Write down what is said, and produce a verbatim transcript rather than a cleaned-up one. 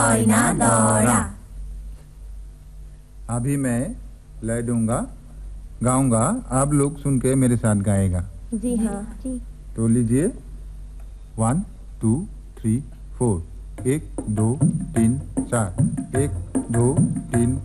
कोई ना दौड़ा। अभी मैं लय दूंगा, गाऊंगा, आप लोग सुन के मेरे साथ गाएगा। जी हाँ जी। तो लीजिए, वन टू थ्री फोर, एक दो तीन चार, एक दो तीन